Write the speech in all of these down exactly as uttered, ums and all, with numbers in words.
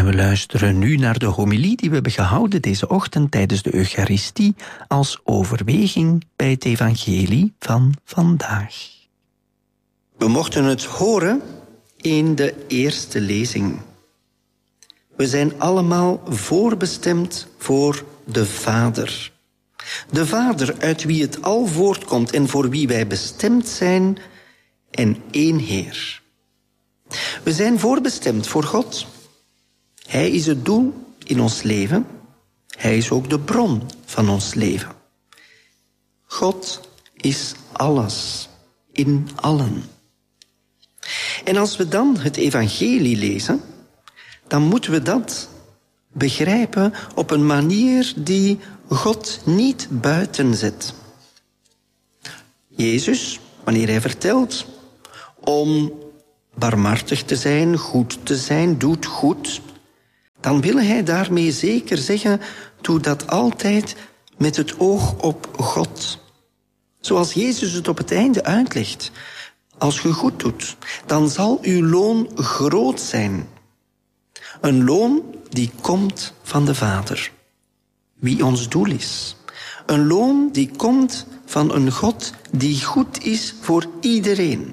En we luisteren nu naar de homilie die we hebben gehouden deze ochtend tijdens de Eucharistie als overweging bij het evangelie van vandaag. We mochten het horen in de eerste lezing. We zijn allemaal voorbestemd voor de Vader. De Vader uit wie het al voortkomt en voor wie wij bestemd zijn en één Heer. We zijn voorbestemd voor God. Hij is het doel in ons leven. Hij is ook de bron van ons leven. God is alles, in allen. En als we dan het evangelie lezen, dan moeten we dat begrijpen op een manier die God niet buiten zet. Jezus, wanneer hij vertelt om barmhartig te zijn, goed te zijn, doet goed, dan wil hij daarmee zeker zeggen, doe dat altijd met het oog op God. Zoals Jezus het op het einde uitlegt. Als je goed doet, dan zal uw loon groot zijn. Een loon die komt van de Vader, wie ons doel is. Een loon die komt van een God die goed is voor iedereen.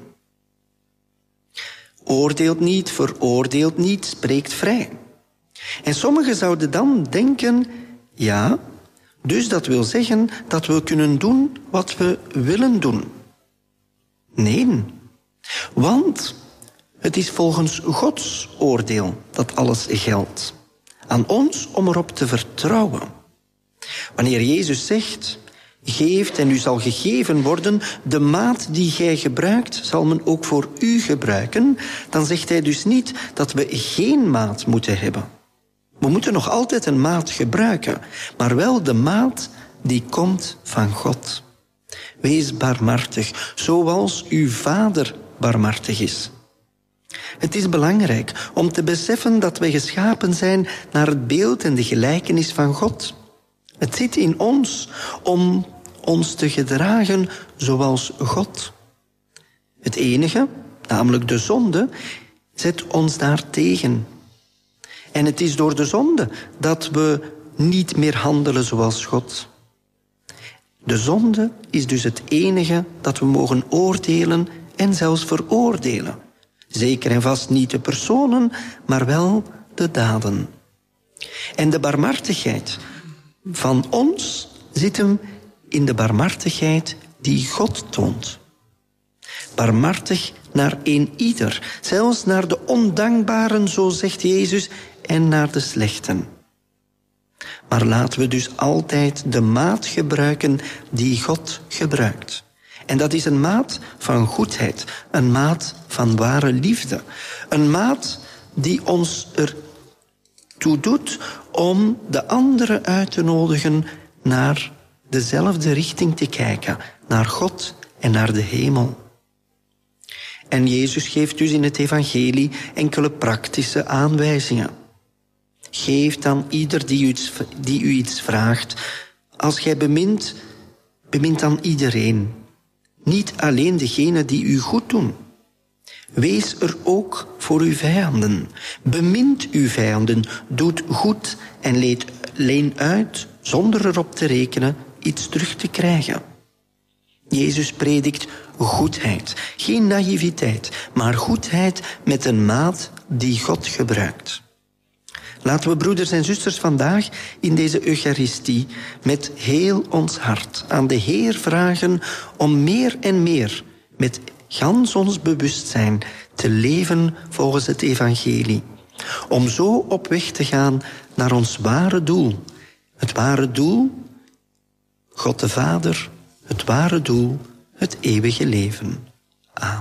Oordeelt niet, veroordeelt niet, spreekt vrij. En sommigen zouden dan denken, ja, dus dat wil zeggen dat we kunnen doen wat we willen doen. Nee, want het is volgens Gods oordeel dat alles geldt. Aan ons om erop te vertrouwen. Wanneer Jezus zegt, geeft en u zal gegeven worden, de maat die gij gebruikt zal men ook voor u gebruiken, dan zegt hij dus niet dat we geen maat moeten hebben. We moeten nog altijd een maat gebruiken, maar wel de maat die komt van God. Wees barmhartig, zoals uw Vader barmhartig is. Het is belangrijk om te beseffen dat wij geschapen zijn naar het beeld en de gelijkenis van God. Het zit in ons om ons te gedragen zoals God. Het enige, namelijk de zonde, zet ons daartegen. En het is door de zonde dat we niet meer handelen zoals God. De zonde is dus het enige dat we mogen oordelen en zelfs veroordelen. Zeker en vast niet de personen, maar wel de daden. En de barmhartigheid van ons zit hem in de barmhartigheid die God toont. Barmhartig naar een ieder, zelfs naar de ondankbaren, zo zegt Jezus, en naar de slechten. Maar laten we dus altijd de maat gebruiken die God gebruikt. En dat is een maat van goedheid, een maat van ware liefde. Een maat die ons ertoe doet om de anderen uit te nodigen naar dezelfde richting te kijken, naar God en naar de hemel. En Jezus geeft dus in het evangelie enkele praktische aanwijzingen. Geef dan ieder die u iets, die u iets vraagt. Als gij bemint, bemint dan iedereen. Niet alleen degenen die u goed doen. Wees er ook voor uw vijanden. Bemint uw vijanden, doet goed en leed, leen uit, zonder erop te rekenen, iets terug te krijgen. Jezus predikt goedheid, geen naïviteit, maar goedheid met een maat die God gebruikt. Laten we, broeders en zusters, vandaag in deze Eucharistie met heel ons hart aan de Heer vragen om meer en meer met gans ons bewustzijn te leven volgens het evangelie. Om zo op weg te gaan naar ons ware doel. Het ware doel, God de Vader, het ware doel, het eeuwige leven.